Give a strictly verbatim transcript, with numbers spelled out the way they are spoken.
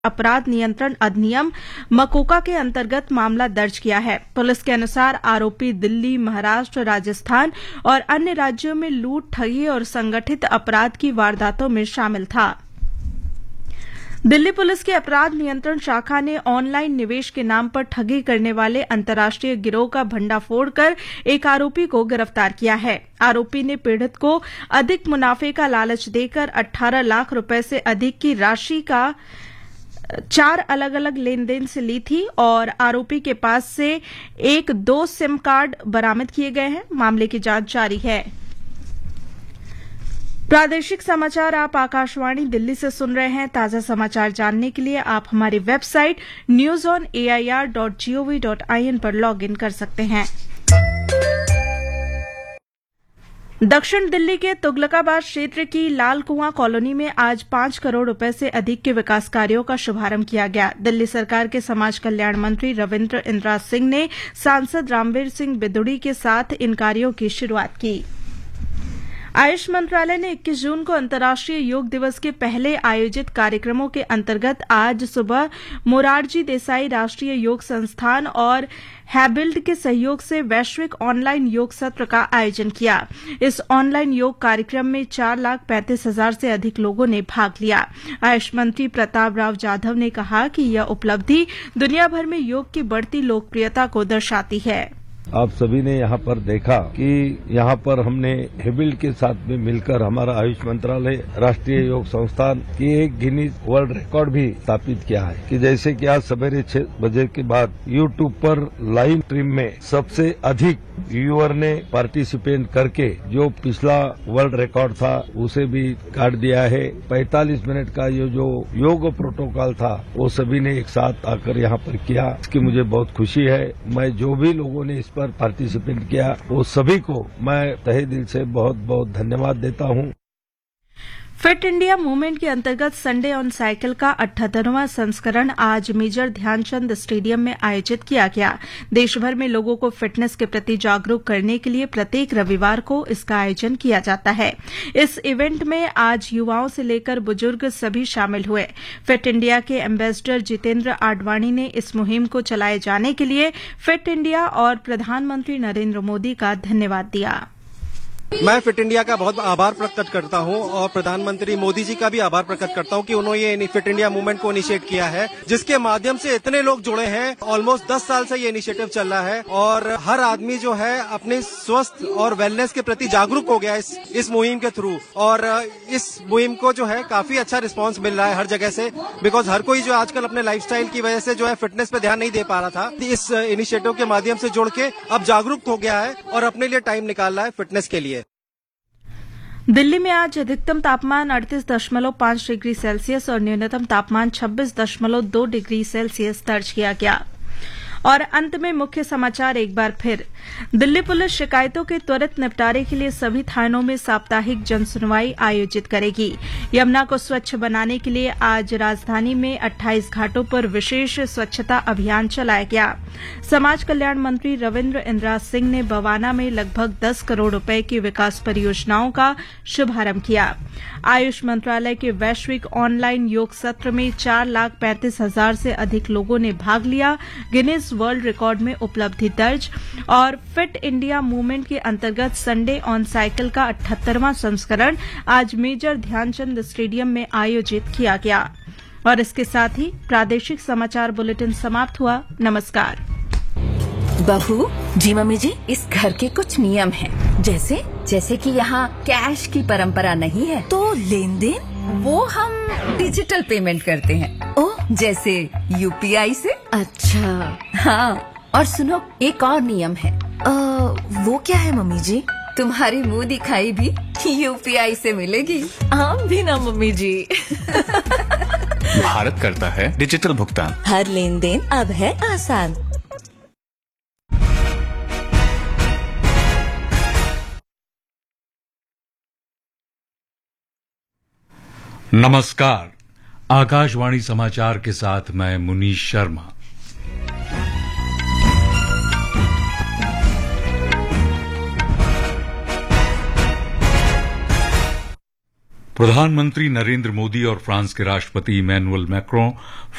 अपराध नियंत्रण अधिनियम मकोका के अंतर्गत मामला दर्ज किया है। पुलिस के अनुसार आरोपी दिल्ली, महाराष्ट्र, राजस्थान और अन्य राज्यों में लूट, ठगी और संगठित अपराध की वारदातों में शामिल था। दिल्ली पुलिस की अपराध नियंत्रण शाखा ने ऑनलाइन निवेश के नाम पर ठगी करने वाले अंतर्राष्ट्रीय गिरोह का भंडाफोड़ कर एक आरोपी को गिरफ्तार किया है। आरोपी ने पीड़ित को अधिक मुनाफे का लालच देकर अठारह लाख रुपए से अधिक की राशि का चार अलग अलग लेन देन से ली थी और आरोपी के पास से एक दो सिम कार्ड बरामद किए गए हैं। मामले की जांच जारी है। प्रादेशिक समाचार आप आकाशवाणी दिल्ली से सुन रहे हैं। ताजा समाचार जानने के लिए आप हमारी website news on A I R dot G O V dot I N पर लॉग इन कर सकते हैं। दक्षिण दिल्ली के तुगलकाबाद क्षेत्र की लाल कुआं कॉलोनी में आज पांच करोड़ रुपए से अधिक के विकास कार्यों का शुभारंभ किया गया। दिल्ली सरकार के समाज कल्याण मंत्री रविन्द्र इंद्राज सिंह ने सांसद रामवीर सिंह बिदुड़ी के साथ इन कार्यों की शुरूआत की। आयुष मंत्रालय ने इक्कीस जून को अंतर्राष्ट्रीय योग दिवस के पहले आयोजित कार्यक्रमों के अंतर्गत आज सुबह मोरारजी देसाई राष्ट्रीय योग संस्थान और हैबिल्ड के सहयोग से वैश्विक ऑनलाइन योग सत्र का आयोजन किया। इस ऑनलाइन योग कार्यक्रम में चार लाख पैंतीस हजार से अधिक लोगों ने भाग लिया। आयुष मंत्री प्रताप राव जाधव ने कहा कि यह उपलब्धि दुनिया भर में योग की बढ़ती लोकप्रियता को दर्शाती है। आप सभी ने यहाँ पर देखा कि यहाँ पर हमने हेबिल्ड के साथ में मिलकर हमारा आयुष मंत्रालय, राष्ट्रीय योग संस्थान की एक गिनीज वर्ल्ड रिकॉर्ड भी स्थापित किया है कि जैसे कि आज सवेरे छह बजे के बाद यूट्यूब पर लाइव स्ट्रीम में सबसे अधिक व्यूअर ने पार्टिसिपेट करके जो पिछला वर्ल्ड रिकॉर्ड था उसे भी काट दिया है। पैंतालीस मिनट का ये जो योग प्रोटोकॉल था वो सभी ने एक साथ आकर यहाँ पर किया। इसकी मुझे बहुत खुशी है। मैं जो भी लोगों ने इस पर पार्टिसिपेट किया वो सभी को मैं तहे दिल से बहुत बहुत धन्यवाद देता हूँ। फिट इंडिया मूवमेंट के अंतर्गत संडे ऑन साइकिल का अठहत्तरवां संस्करण आज मेजर ध्यानचंद स्टेडियम में आयोजित किया गया। देश भर में लोगों को फिटनेस के प्रति जागरूक करने के लिए प्रत्येक रविवार को इसका आयोजन किया जाता है। इस इवेंट में आज युवाओं से लेकर बुजुर्ग सभी शामिल हुए। फिट इंडिया के एम्बेसडर जितेंद्र आडवाणी ने इस मुहिम को चलाए जाने के लिए फिट इंडिया और प्रधानमंत्री नरेंद्र मोदी का धन्यवाद दिया। मैं फिट इंडिया का बहुत आभार प्रकट करता हूं और प्रधानमंत्री मोदी जी का भी आभार प्रकट करता हूं कि उन्होंने ये फिट इंडिया मूवमेंट को इनिशिएट किया है, जिसके माध्यम से इतने लोग जुड़े हैं। ऑलमोस्ट दस साल से ये इनिशिएटिव चल रहा है और हर आदमी जो है अपने स्वस्थ और वेलनेस के प्रति जागरूक हो गया इस इस मुहिम के थ्रू। और इस मुहिम को जो है काफी अच्छा रिस्पॉन्स मिल रहा है हर जगह से, बिकॉज हर कोई जो आजकल अपने लाइफस्टाइल की वजह से जो है फिटनेस पे ध्यान नहीं दे पा रहा था, इस इनिशिएटिव के माध्यम से जुड़ के अब जागरूक हो गया है और अपने लिए टाइम निकाल रहा है फिटनेस के लिए। दिल्ली में आज अधिकतम तापमान अड़तीस दशमलव पांच डिग्री सेल्सियस और न्यूनतम तापमान छब्बीस दशमलव दो डिग्री सेल्सियस दर्ज किया गया। और अंत में मुख्य समाचार एक बार फिर। दिल्ली पुलिस शिकायतों के त्वरित निपटारे के लिए सभी थानों में साप्ताहिक जनसुनवाई आयोजित करेगी। यमुना को स्वच्छ बनाने के लिए आज राजधानी में अट्ठाईस घाटों पर विशेष स्वच्छता अभियान चलाया गया। समाज कल्याण मंत्री रविन्द्र इंद्राज सिंह ने बवाना में लगभग दस करोड़ रुपए की विकास परियोजनाओं का शुभारंभ किया। आयुष मंत्रालय के वैश्विक ऑनलाइन योग सत्र में चार लाख पैंतीस हजार से अधिक लोगों ने भाग लिया। गिनीज वर्ल्ड रिकॉर्ड में उपलब्धि दर्ज। और फिट इंडिया मूवमेंट के अंतर्गत संडे ऑन साइकिल का अठहत्तरवां संस्करण आज मेजर ध्यानचंद स्टेडियम में आयोजित किया गया। और इसके साथ ही प्रादेशिक समाचार बुलेटिन समाप्त हुआ। नमस्कार। बहू जी, मम्मी जी, इस घर के कुछ नियम हैं, जैसे जैसे कि यहाँ कैश की परंपरा नहीं है, तो लेन देन वो हम डिजिटल पेमेंट करते हैं। ओ, जैसे यू पी आई से। अच्छा हाँ, और सुनो, एक और नियम है। आ, वो क्या है मम्मी जी? तुम्हारी मुंह दिखाई भी यू पी आई से मिलेगी। हम भी ना मम्मी जी। भारत करता है डिजिटल भुगतान। हर लेन देन अब है आसान। नमस्कार, आकाशवाणी समाचार के साथ मैं मुनीश शर्मा। प्रधानमंत्री नरेंद्र मोदी और फ्रांस के राष्ट्रपति इमैनुअल मैक्रों